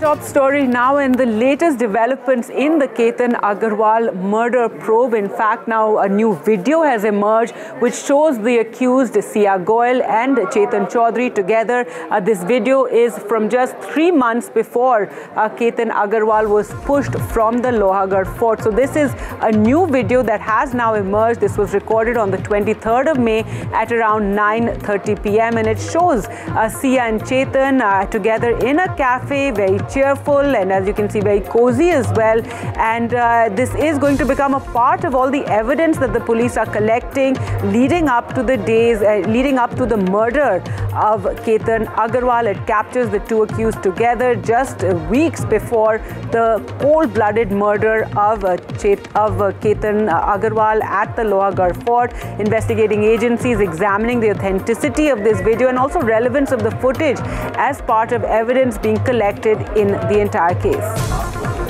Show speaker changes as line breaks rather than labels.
Top story now in the latest developments in the Ketan Agarwal murder probe. In fact, now a new video has emerged which shows the accused Sia Goyal and Chetan Chaudhary together. This video is from just 3 months before Ketan Agarwal was pushed from the Lohagarh fort. So this is a new video that has now emerged. This was recorded on the 23rd of May at around 9:30 p.m. and it shows Sia and Chetan together in a cafe, very cheerful and, as you can see, very cozy as well. And this is going to become a part of all the evidence that the police are collecting leading up to the days, leading up to the murder of Ketan Agarwal. It captures the two accused together just weeks before the cold-blooded murder of Ketan Agarwal at the Lohagarh fort. Investigating agencies examining the authenticity of this video and also relevance of the footage as part of evidence being collected in the entire case.